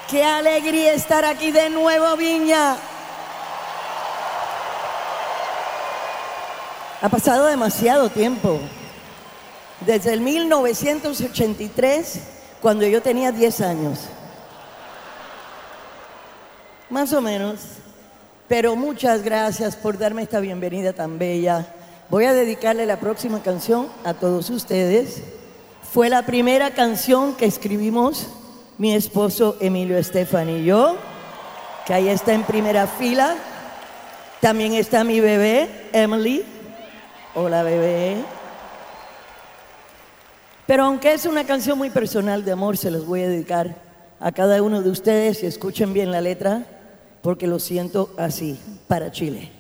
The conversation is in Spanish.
Qué alegría estar aquí de nuevo, Viña. Ha pasado demasiado tiempo. Desde el 1983, cuando yo tenía 10 años. Más o menos. Pero muchas gracias por darme esta bienvenida tan bella. Voy a dedicarle la próxima canción a todos ustedes. Fue la primera canción que escribimos mi esposo Emilio Estefan y yo, que ahí está en primera fila. También está mi bebé, Emily. Hola, bebé. Pero aunque es una canción muy personal de amor, se las voy a dedicar a cada uno de ustedes y escuchen bien la letra, porque lo siento así, para Chile.